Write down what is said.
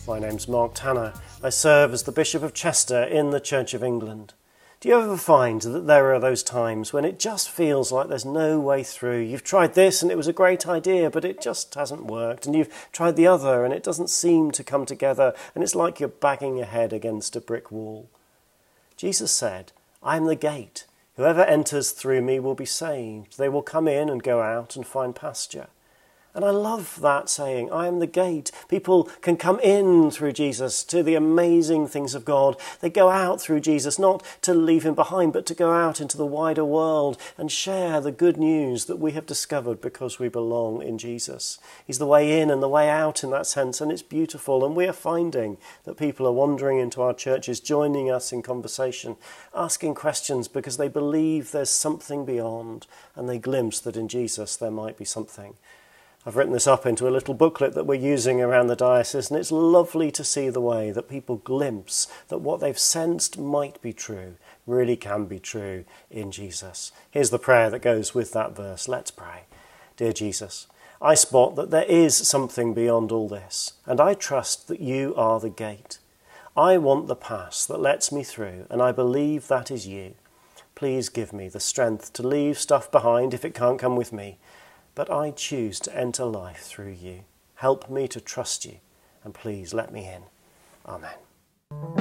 My name's Mark Tanner. I serve as the Bishop of Chester in the Church of England. Do you ever find that there are those times when it just feels like there's no way through? You've tried this and it was a great idea, but it just hasn't worked. And you've tried the other and it doesn't seem to come together. And it's like you're banging your head against a brick wall. Jesus said, "I am the gate. Whoever enters through me will be saved. They will come in and go out and find pasture." And I love that saying, I am the gate. People can come in through Jesus to the amazing things of God. They go out through Jesus, not to leave him behind, but to go out into the wider world and share the good news that we have discovered because we belong in Jesus. He's the way in and the way out in that sense, and it's beautiful. And we are finding that people are wandering into our churches, joining us in conversation, asking questions because they believe there's something beyond, and they glimpse that in Jesus there might be something. I've written this up into a little booklet that we're using around the diocese, and it's lovely to see the way that people glimpse that what they've sensed might be true, really can be true in Jesus. Here's the prayer that goes with that verse. Let's pray. Dear Jesus, I spot that there is something beyond all this, and I trust that you are the gate. I want the pass that lets me through, and I believe that is you. Please give me the strength to leave stuff behind if it can't come with me. But I choose to enter life through you. Help me to trust you, and please let me in. Amen.